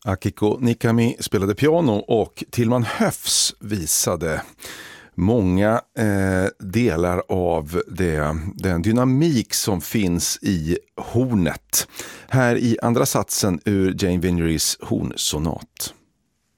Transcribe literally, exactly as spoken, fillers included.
Akiko Nikami spelade piano och Tillman Höfs visade många eh, delar av det, den dynamik som finns i hornet. Här i andra satsen ur Jane Vinjerys hornsonat.